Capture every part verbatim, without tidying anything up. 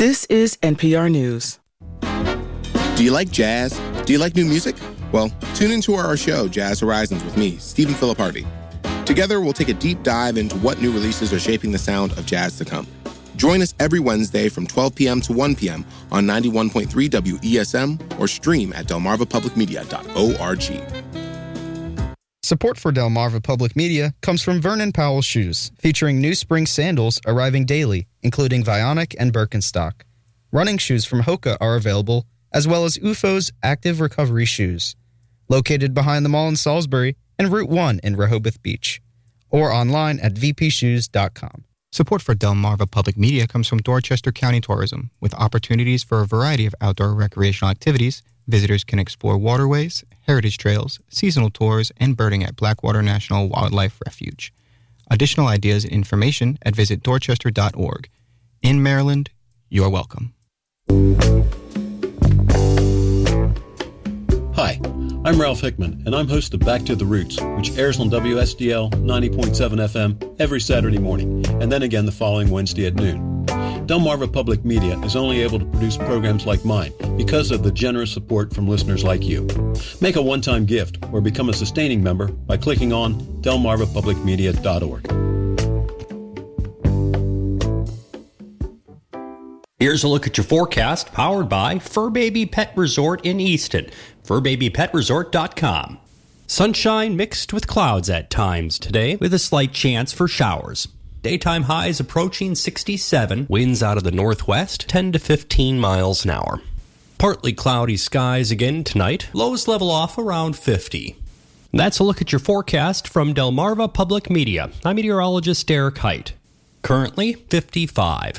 This is N P R News. Do you like jazz? Do you like new music? Well, tune into our show, Jazz Horizons, with me, Stephen Phillip Harvey. Together, we'll take a deep dive into what new releases are shaping the sound of jazz to come. Join us every Wednesday from twelve p.m. to one p.m. on ninety-one point three W E S M or stream at delmarva public media dot org. Support for Delmarva Public Media comes from Vernon Powell Shoes, featuring new spring sandals arriving daily, including Vionic and Birkenstock. Running shoes from Hoka are available, as well as U F O's Active Recovery Shoes. Located behind the mall in Salisbury and Route one in Rehoboth Beach. Or online at v p shoes dot com. Support for Delmarva Public Media comes from Dorchester County Tourism. With opportunities for a variety of outdoor recreational activities, visitors can explore waterways, heritage trails, seasonal tours, and birding at Blackwater National Wildlife Refuge. Additional ideas and information at visit dorchester dot org. In Maryland, you're welcome. Hi, I'm Ralph Hickman, and I'm host of Back to the Roots, which airs on W S D L ninety point seven F M every Saturday morning, and then again the following Wednesday at noon. Delmarva Public Media is only able to produce programs like mine because of the generous support from listeners like you. Make a one-time gift or become a sustaining member by clicking on delmarva public media dot org. Here's a look at your forecast, powered by Fur Baby Pet Resort in Easton. fur baby pet resort dot com. Sunshine mixed with clouds at times today, with a slight chance for showers. Daytime highs approaching sixty-seven, winds out of the northwest, ten to fifteen miles an hour. Partly cloudy skies again tonight, lows level off around fifty. That's a look at your forecast from Delmarva Public Media. I'm meteorologist Derek Height. Currently fifty-five.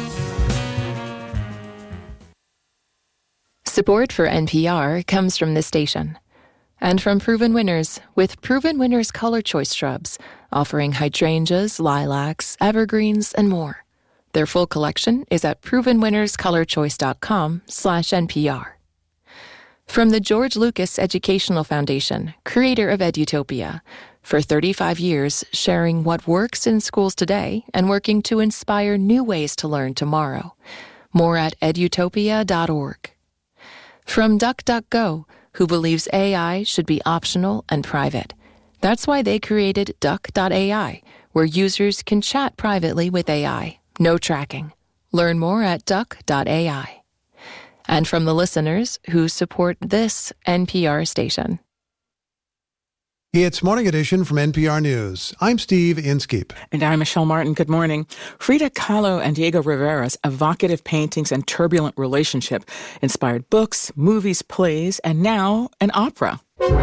Support for N P R comes from this station and from Proven Winners with Proven Winners Color Choice Shrubs, offering hydrangeas, lilacs, evergreens, and more. Their full collection is at proven winners color choice dot com slash N P R. From the George Lucas Educational Foundation, creator of Edutopia, for thirty-five years sharing what works in schools today and working to inspire new ways to learn tomorrow. More at edutopia dot org. From DuckDuckGo, who believes A I should be optional and private. That's why they created duck dot A I, where users can chat privately with A I. No tracking. Learn more at duck dot A I. And from the listeners who support this N P R station. It's Morning Edition from N P R News. I'm Steve Inskeep. And I'm Michelle Martin. Good morning. Frida Kahlo and Diego Rivera's evocative paintings and turbulent relationship inspired books, movies, plays, and now an opera.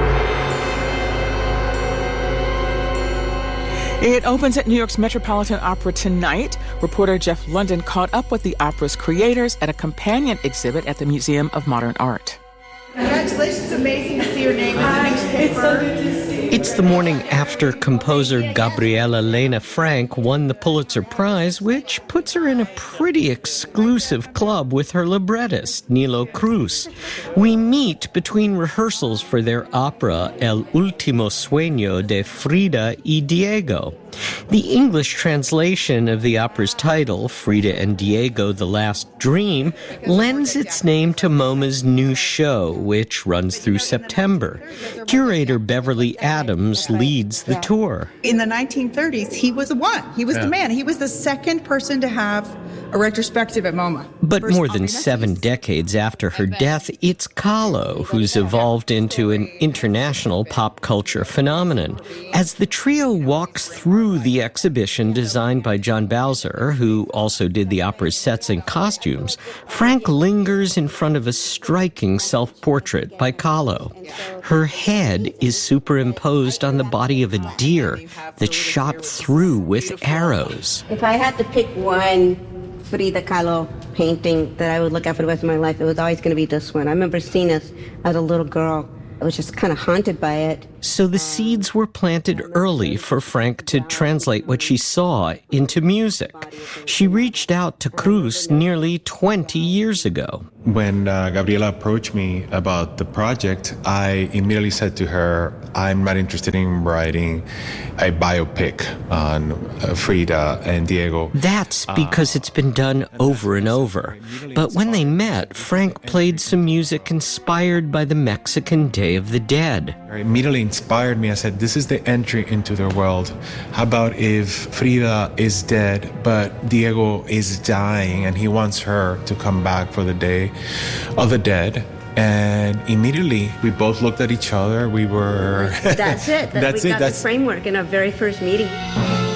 It opens at New York's Metropolitan Opera tonight. Reporter Jeff London caught up with the opera's creators at a companion exhibit at the Museum of Modern Art. Congratulations, amazing to see your name in the newspaper. It's so good to see you. It's the morning after composer Gabriela Lena Frank won the Pulitzer Prize, which puts her in a pretty exclusive club with her librettist, Nilo Cruz. We meet between rehearsals for their opera El Último Sueño de Frida y Diego. The English translation of the opera's title, Frida and Diego, The Last Dream, lends its name to MoMA's new show, which runs through September. Curator Beverly Adams leads the tour. In the nineteen thirties, he was the one. He was yeah. the man. He was the second person to have a retrospective at MoMA. But First more than seven decades after her death, it's Kahlo who's evolved into an international pop culture phenomenon. As the trio walks through the exhibition designed by John Bowser, who also did the opera's sets and costumes, Frank lingers in front of a striking self-portrait by Kahlo. Her head is superimposed on the body of a deer that's shot through with arrows. If I had to pick one Frida Kahlo painting that I would look at for the rest of my life, it was always going to be this one. I remember seeing this as a little girl. I was just kind of haunted by it. So the seeds were planted early for Frank to translate what she saw into music. She reached out to Cruz nearly twenty years ago. When uh, Gabriela approached me about the project, I immediately said to her, I'm not interested in writing a biopic on uh, Frida and Diego. That's because it's been done over and over. But when they met, Frank played some music inspired by the Mexican Day of the Dead. It immediately inspired me. I said, this is the entry into their world. How about if Frida is dead, but Diego is dying and he wants her to come back for the Day of the Dead? And immediately we both looked at each other. We were that's it that that's we it got that's the framework in our very first meeting.